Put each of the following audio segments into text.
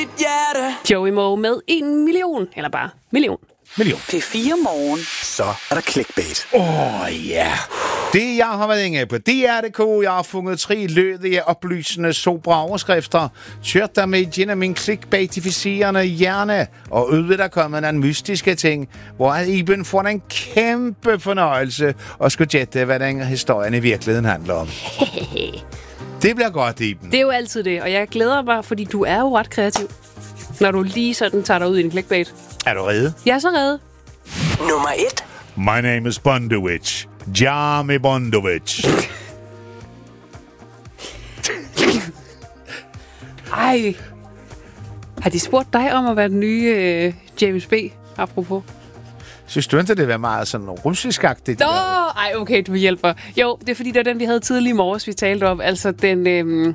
Joey Moe med 1 million, eller bare million. P4 Morgen. Så er der clickbait. Ja. Det, jeg har været inde på, DR.dk. Jeg har fundet 3 lødige, oplysende, sobre overskrifter. Kørt der med gennem min clickbaitificerende hjerne. Og ud der kommer en mystiske ting, hvor Iben får en kæmpe fornøjelse og skulle gætte, hvad den historien i virkeligheden handler om. Det bliver godt, Iben. Det er jo altid det, og jeg glæder mig, fordi du er jo ret kreativ, når du lige sådan tager dig ud i en clickbait. Er du rede? Jeg er så rede. Nummer 1. My name is Bondowich. Jami Bondowich. Ej. Har de spurgt dig om at være den nye James B, apropos? Synes du ikke, det var meget sådan russisk-agtigt? Ej, okay, du hjælper. Jo, det er fordi, det er den, vi havde tidligere i morges, vi talte om. Altså, den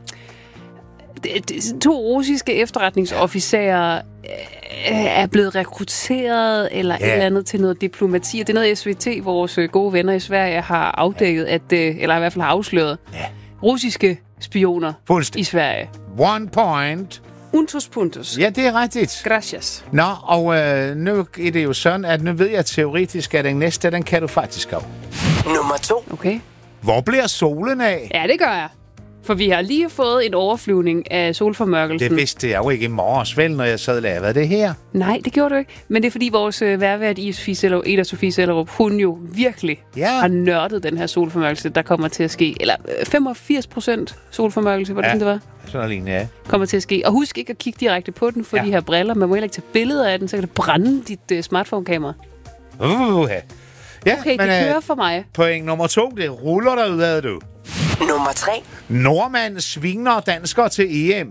2 russiske efterretningsofficerer er blevet rekrutteret eller et eller andet til noget diplomati. Og det er noget, SVT, vores gode venner i Sverige, har afdækket, eller i hvert fald har afsløret. Russiske spioner i Sverige. 1 point. Untus puntus. Ja, det er rigtigt. Gracias. Nå, og nu er det jo sådan, at nu ved jeg teoretisk, at den næste, den kan du faktisk gå. Nummer 2. Okay. Hvor bliver solen af? Ja, det gør jeg. For vi har lige fået en overflyvning af solformørkelsen. Det vidste jeg jo ikke i morges, vel, når jeg sad og lavede det her. Nej, det gjorde du ikke. Men det er fordi vores værvært Ida Sofie Sellerup, hun jo virkelig har nørdet den her solformørkelse, der kommer til at ske. Eller 85% solformørkelse, var det sådan, det var? Sådan lignende, ja. Kommer til at ske. Og husk ikke at kigge direkte på den, for de her briller. Man må heller ikke tage billeder af den, så kan det brænde dit smartphone-kamera. Ja. Okay, det kører for mig. Point nummer 2, det ruller derudad, du. Nummer 3. Nordmand sviner dansker til EM.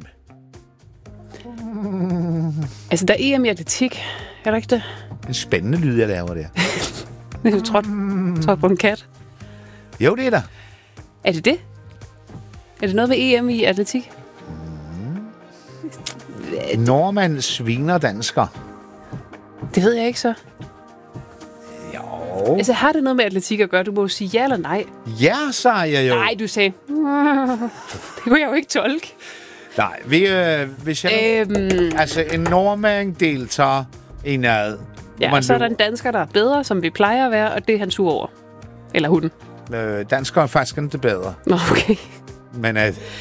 Altså, der er EM i atletik. Er der ikke det? En spændende lyd, jeg laver der. Du tror på en kat. Jo, det er der. Er det det? Er det noget med EM i atletik? Nordmand sviner dansker. Det ved jeg ikke så. Jo. Altså, har det noget med atletik at gøre? Du må jo sige ja eller nej. Ja, sagde jeg jo. Nej, du sagde... Det kunne jeg jo ikke tolke. Nej, hvis jeg... altså, en nordmand deltager i noget. Ja, så er der en dansker, der er bedre, som vi plejer at være, og det er han sur over. Eller hunden. Dansker er faktisk ikke bedre. Nå, okay. Men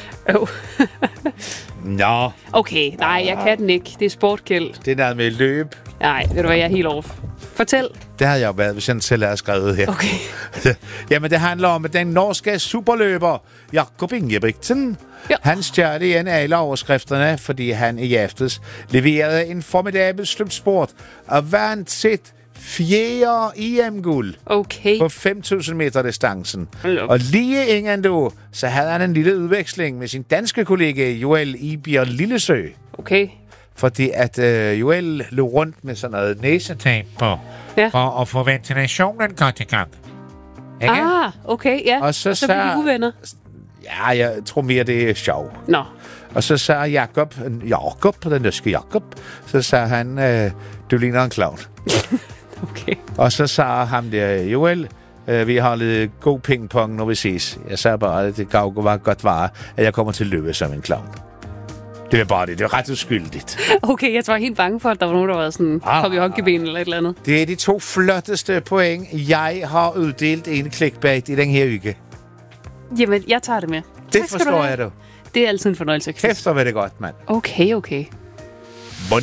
Nå. Okay, nej, jeg kan den ikke. Det er sportkæld. Det er noget med løb. Nej, ved du hvad, jeg er helt off. Fortæl. Det havde jeg jo været, hvis jeg selv havde skrevet her. Okay. Jamen, det handler om, at den norske superløber, Jakob Ingebrigtsen, han stjal igen alle overskrifterne, fordi han i aftes leverede en formidabel slutspurt og vandt sit 4. EM-guld på 5.000 meter distancen. Og lige inden du, så havde han en lille udveksling med sin danske kollega Joel Ibjerg Lillesø. Okay. Fordi at Joel løb rundt med sådan noget næsetape på, for at få ventilationen godt i gang. Ikke? Okay, ja. Og så blev de uvenner. Ja, jeg tror mere, det er sjov. Nå. Og så sagde Jakob, den norske Jakob, så sagde han, du ligner en clown. Okay. Og så sagde ham der, Joel, vi har lidt god pingpong, når vi ses. Jeg sagde bare, at det var godt vare, at jeg kommer til at løbe som en clown. Det er bare det. Det er ret uskyldigt. Okay, jeg var helt bange for, at der var nogen, der var sådan kom i hockeyben eller et eller andet. Det er de 2 flotteste point, jeg har uddelt en clickbait i den her uge. Jamen, jeg tager det med. Det forstår jeg, du. Det er altid en fornøjelse. Kæft, hvor er det godt, mand. Okay.